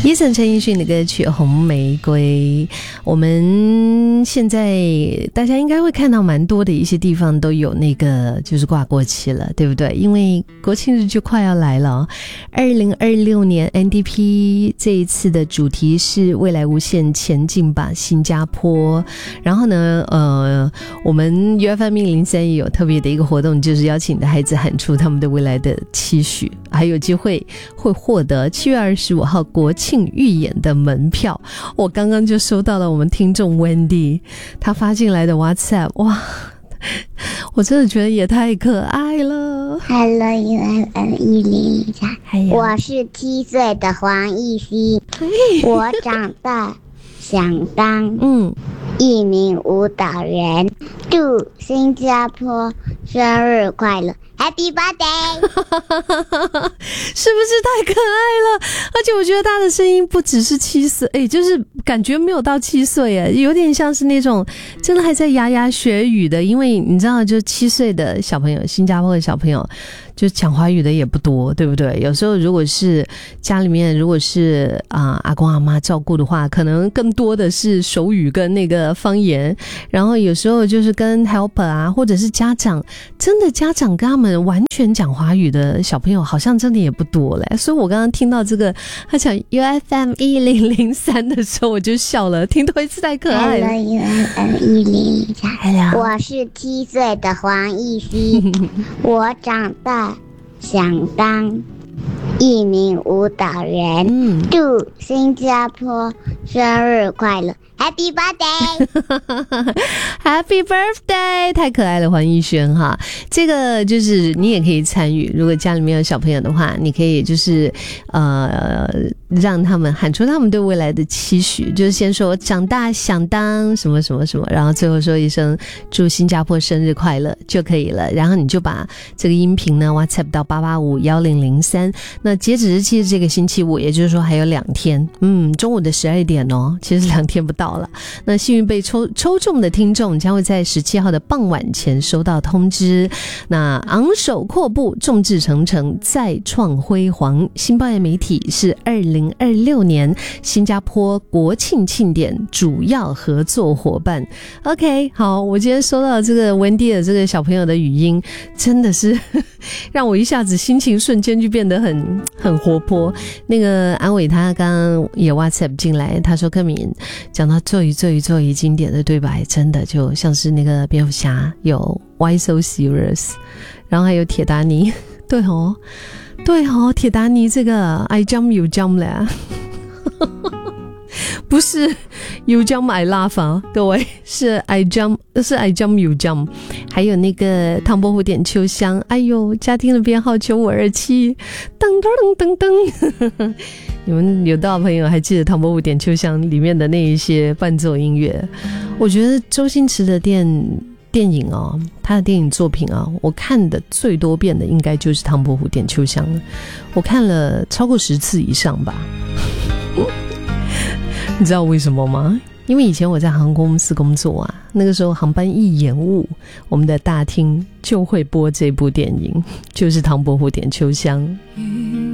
Eason 陈奕迅的歌曲《红玫瑰》，我们现在大家应该会看到蛮多的一些地方都有那个就是挂国旗了，对不对？因为国庆日就快要来了。2026年 NDP 这一次的主题是未来无限前进吧新加坡。然后呢我们 UFM103 也有特别的一个活动，就是邀请你的孩子喊出他们的未来的期许，还有机会会获得7月25号国庆预演的门票。我刚刚就收到了我们听众 Wendy 他发进来的 WhatsApp， 哇，我真的觉得也太可爱了。 Hello UFM103，我是7岁的黄奕希，我长大想当一名舞蹈人，祝新加坡生日快乐 Happy Birthday 是不是太可爱了？而且我觉得他的声音不只是7岁，就是感觉没有到7岁，有点像是那种真的还在牙牙学语的。因为你知道就7岁的小朋友，新加坡的小朋友就讲华语的也不多，对不对？有时候如果是家里面如果是阿公阿妈照顾的话，可能更多的是手语跟那个方言，然后有时候就是跟 helper 或者是家长，真的家长跟他们完全讲华语的小朋友好像真的也不多嘞。所以我刚刚听到这个他讲 UFM1003 的时候我就笑了，听多一次太可爱了。 Hello UFM103， 我是7岁的黄奕希，我长大想当一名舞蹈人，祝新加坡生日快乐 Happy Birthday Happy Birthday 太可爱了黄奕轩哈。这个就是你也可以参与，如果家里面有小朋友的话，你可以就是让他们喊出他们对未来的期许，就是先说长大想当什么什么什么，然后最后说一声祝新加坡生日快乐就可以了。然后你就把这个音频呢 WhatsApp 到8851003，那截止日期是这个星期五，也就是说还有2天，中午的12点哦，其实2天不到了。那幸运被抽中的听众将会在17号的傍晚前收到通知。那昂首阔步，众志成城，再创辉煌。新报业媒体是2026年新加坡国庆庆典主要合作伙伴。 OK， 好，我今天收到这个 Wendy 的这个小朋友的语音，真的是让我一下子心情瞬间就变得很活泼。那个安伟他刚刚也 WhatsApp 进来，他说柯敏讲到最经典的对白，真的就像是那个蝙蝠侠有 Why so serious， 然后还有铁达尼，对哦，铁达尼这个 I jump you jump 了不是 you jump I laugh 各位，是 I jump you jump。 还有那个唐伯虎点秋香，哎呦，家庭的编号9527，噔噔噔噔噔你们有多少朋友还记得唐伯虎点秋香里面的那一些伴奏音乐？我觉得周星驰的电影他的电影作品我看的最多遍的应该就是唐伯虎点秋香，我看了超过10次以上吧你知道为什么吗？因为以前我在航空公司工作那个时候航班一延误，我们的大厅就会播这部电影，就是唐伯虎点秋香。